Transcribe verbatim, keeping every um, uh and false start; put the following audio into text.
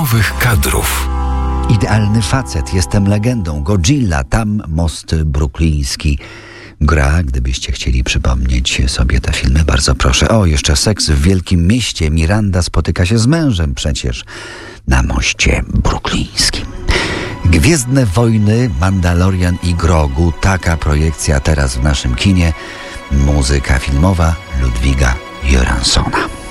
filmowych kadrów. Idealny facet, jestem legendą, Godzilla, tam most brukliński. Gra, gdybyście chcieli przypomnieć sobie te filmy, bardzo proszę. O, jeszcze Seks w Wielkim Mieście. Miranda spotyka się z mężem przecież na moście bruklińskim. Gwiezdne Wojny, Mandalorian i Grogu. Taka projekcja teraz w naszym kinie. Muzyka filmowa Ludwiga Göranssona.